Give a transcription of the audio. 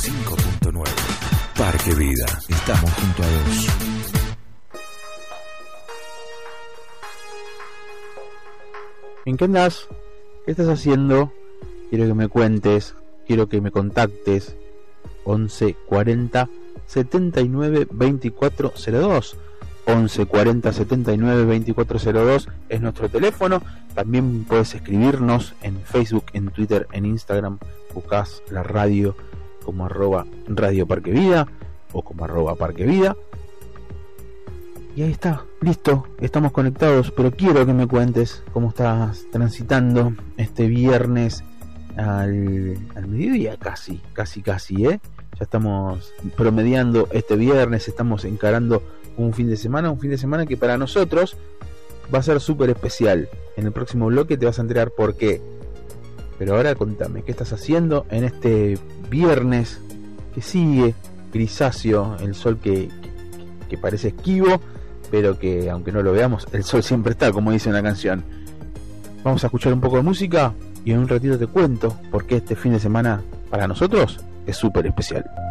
5.9 Parque Vida. Estamos junto a vos. ¿En qué andás? ¿Qué estás haciendo? Quiero que me cuentes, quiero que me contactes. 11 40 79 24 02. 11 40 79 24 02 es nuestro teléfono. También puedes escribirnos en Facebook, en Twitter, en Instagram. Buscás la radio como @Radio Parque Vida o como @Parque Vida. Y ahí está, listo, estamos conectados. Pero quiero que me cuentes cómo estás transitando este viernes al mediodía, casi, ¿eh? Ya estamos promediando este viernes, estamos encarando un fin de semana que para nosotros va a ser súper especial. En el próximo bloque te vas a enterar por qué. Pero ahora contame, ¿qué estás haciendo en este viernes que sigue grisáceo? El sol que parece esquivo, pero que aunque no lo veamos, el sol siempre está, como dice una canción. Vamos a escuchar un poco de música y en un ratito te cuento por qué este fin de semana para nosotros es súper especial.